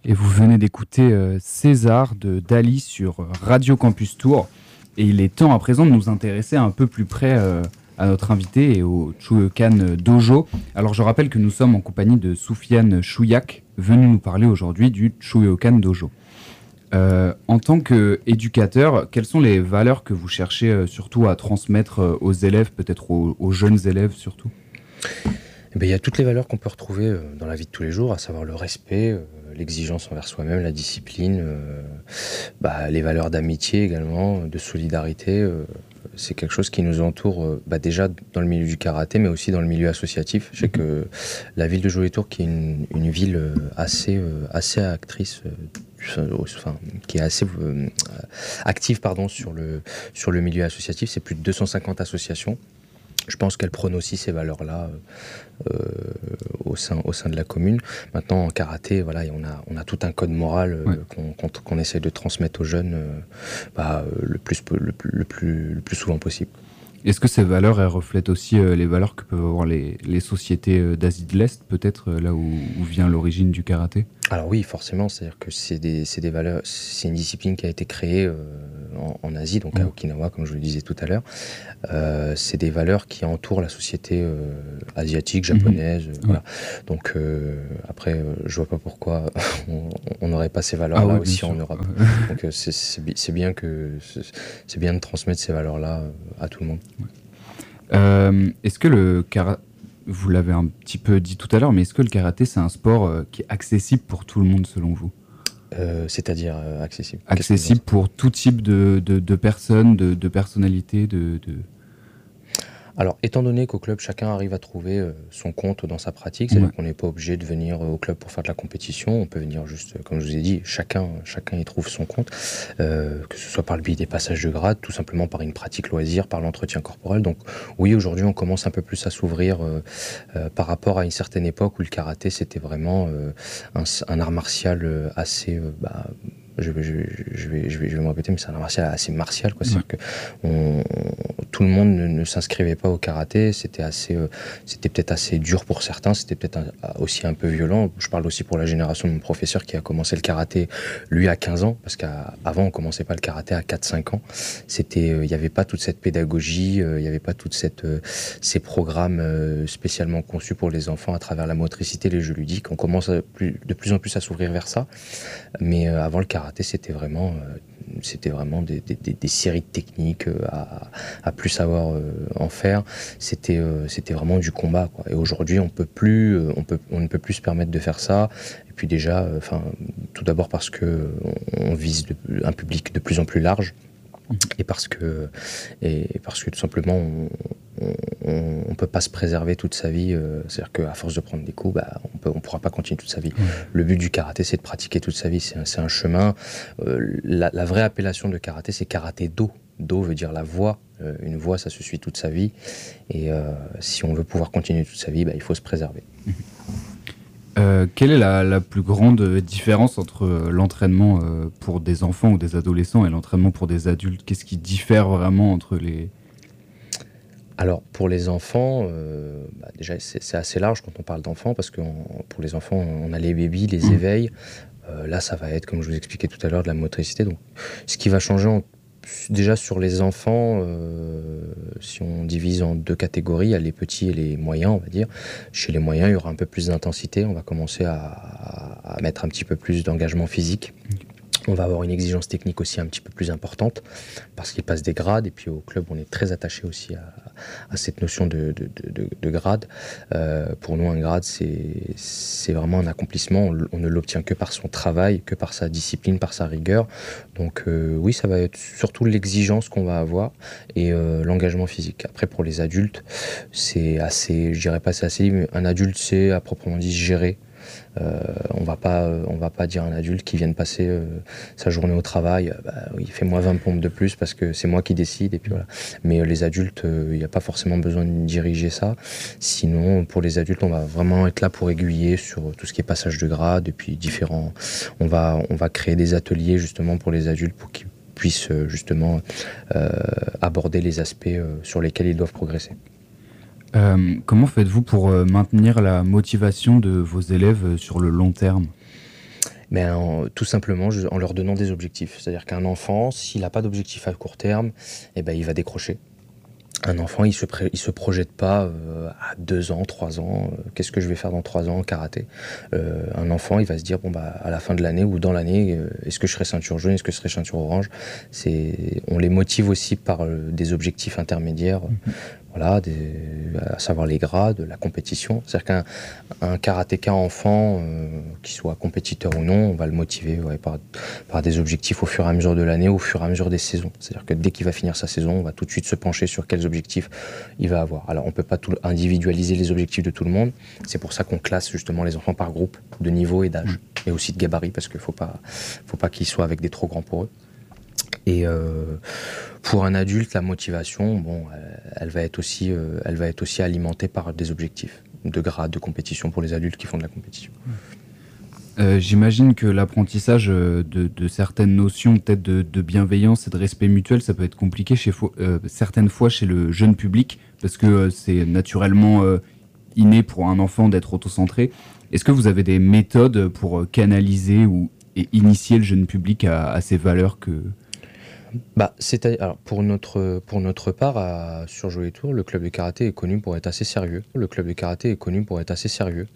Et vous venez d'écouter César de Dali sur Radio Campus Tour. Et il est temps à présent de nous intéresser un peu plus près à notre invité et au Choyokan Dojo. Alors je rappelle que nous sommes en compagnie de Soufiane Chouillac, venu nous parler aujourd'hui du Choyokan Dojo. En tant qu'éducateur, quelles sont les valeurs que vous cherchez surtout à transmettre aux élèves, peut-être aux jeunes élèves surtout ? Il y a toutes les valeurs qu'on peut retrouver dans la vie de tous les jours, à savoir le respect, l'exigence envers soi-même, la discipline, les valeurs d'amitié également, de solidarité. C'est quelque chose qui nous entoure déjà dans le milieu du karaté, mais aussi dans le milieu associatif. Je sais que la ville de Joly-Tours, qui est une ville assez actrice, qui est assez active sur le milieu associatif, c'est plus de 250 associations. Je pense qu'elle prône aussi ces valeurs-là au sein de la commune. Maintenant, en karaté, on a tout un code moral qu'on essaie de transmettre aux jeunes le plus souvent possible. Est-ce que ces valeurs, elles reflètent aussi les valeurs que peuvent avoir les sociétés d'Asie de l'Est, peut-être, là où vient l'origine du karaté ? Alors oui, forcément, c'est-à-dire que c'est des valeurs, c'est une discipline qui a été créée en Asie, donc à Okinawa, comme je le disais tout à l'heure. C'est des valeurs qui entourent la société asiatique, japonaise. Voilà. Donc après, je vois pas pourquoi on n'aurait pas ces valeurs-là aussi en Europe. Donc c'est bien de transmettre ces valeurs-là à tout le monde. Est-ce que le karaté, vous l'avez un petit peu dit tout à l'heure, mais est-ce que le karaté, c'est un sport qui est accessible pour tout le monde, selon vous ? C'est-à-dire accessible. Accessible pour tout type de personnes, de personnalités, Alors, étant donné qu'au club, chacun arrive à trouver son compte dans sa pratique, c'est-à-dire qu'on n'est pas obligé de venir au club pour faire de la compétition, on peut venir juste, comme je vous ai dit, chacun y trouve son compte, que ce soit par le biais des passages de grade, tout simplement par une pratique loisir, par l'entretien corporel. Donc oui, aujourd'hui, on commence un peu plus à s'ouvrir par rapport à une certaine époque où le karaté, c'était vraiment un art martial assez... je vais me répéter, mais c'est un art martial assez martial, quoi. C'est-à-dire que tout le monde ne s'inscrivait pas au karaté, c'était peut-être assez dur pour certains, c'était peut-être aussi un peu violent. Je parle aussi pour la génération de mon professeur qui a commencé le karaté, lui, à 15 ans, parce qu'avant, on commençait pas le karaté à 4-5 ans. Il n'y avait pas toute cette pédagogie, il n'y avait pas toute ces programmes spécialement conçus pour les enfants à travers la motricité, les jeux ludiques. On commence de plus en plus à s'ouvrir vers ça, mais avant le karaté, c'était vraiment des séries de techniques à plus savoir en faire. C'était vraiment du combat, quoi. Et aujourd'hui, on ne peut plus se permettre de faire ça. Et puis déjà, tout d'abord parce que on vise un public de plus en plus large. Et parce que tout simplement on peut pas se préserver toute sa vie, c'est-à-dire qu'à force de prendre des coups, on pourra pas continuer toute sa vie. Le but du karaté, c'est de pratiquer toute sa vie, c'est un chemin. La vraie appellation de karaté, c'est karaté do. Do veut dire la voie. Une voie, ça se suit toute sa vie. Et si on veut pouvoir continuer toute sa vie, il faut se préserver. Quelle est la plus grande différence entre l'entraînement pour des enfants ou des adolescents et l'entraînement pour des adultes ? Qu'est-ce qui diffère vraiment entre les... Alors, pour les enfants, déjà, c'est assez large quand on parle d'enfants, parce que pour les enfants, on a les bébés, les éveils. Là, ça va être, comme je vous expliquais tout à l'heure, de la motricité. Donc, ce qui va changer déjà sur les enfants, si on divise en deux catégories, il y a les petits et les moyens, on va dire. Chez les moyens, il y aura un peu plus d'intensité. On va commencer à mettre un petit peu plus d'engagement physique. On va avoir une exigence technique aussi un petit peu plus importante parce qu'ils passent des grades, et puis au club on est très attaché aussi à cette notion de grade. Pour nous, un grade, c'est vraiment un accomplissement. On ne l'obtient que par son travail, que par sa discipline, par sa rigueur. Donc oui, ça va être surtout l'exigence qu'on va avoir et l'engagement physique. Après, pour les adultes, c'est assez, je dirais pas c'est assez, mais un adulte, c'est à proprement dit gérer. On va pas dire à un adulte qui vient de passer sa journée au travail, il fait moins 20 pompes de plus parce que c'est moi qui décide, et puis voilà. Mais les adultes, il n'y a pas forcément besoin de diriger ça. Sinon, pour les adultes, on va vraiment être là pour aiguiller sur tout ce qui est passage de grade, et puis différents. On va créer des ateliers justement pour les adultes pour qu'ils puissent justement aborder les aspects sur lesquels ils doivent progresser. Comment faites-vous pour maintenir la motivation de vos élèves sur le long terme ? Mais tout simplement en leur donnant des objectifs. C'est-à-dire qu'un enfant, s'il n'a pas d'objectif à court terme, eh ben, il va décrocher. Un enfant, il se projette pas à 2 ans, 3 ans. Qu'est-ce que je vais faire dans 3 ans en karaté? Un enfant, il va se dire, bon, bah, à la fin de l'année ou dans l'année, est-ce que je serai ceinture jaune? Est-ce que je serai ceinture orange? On les motive aussi par des objectifs intermédiaires. Voilà, à savoir les grades, la compétition. C'est-à-dire qu'un karatéka enfant, qui soit compétiteur ou non, on va le motiver par des objectifs au fur et à mesure de l'année, au fur et à mesure des saisons. C'est-à-dire que dès qu'il va finir sa saison, on va tout de suite se pencher sur quels objectifs il va avoir. Alors on ne peut pas individualiser les objectifs de tout le monde. C'est pour ça qu'on classe justement les enfants par groupe de niveau et d'âge. Et aussi de gabarit, parce qu'il ne faut pas qu'ils soient avec des trop grands pour eux. Et pour un adulte, la motivation, bon, elle va être aussi alimentée par des objectifs de grade, de compétition pour les adultes qui font de la compétition. J'imagine que l'apprentissage de certaines notions, peut-être de bienveillance et de respect mutuel, ça peut être compliqué certaines fois chez le jeune public, parce que c'est naturellement inné pour un enfant d'être autocentré. Est-ce que vous avez des méthodes pour canaliser et initier le jeune public à ces valeurs que... Bah, alors pour notre part, sur Jouer Tour, le club de karaté est connu pour être assez sérieux.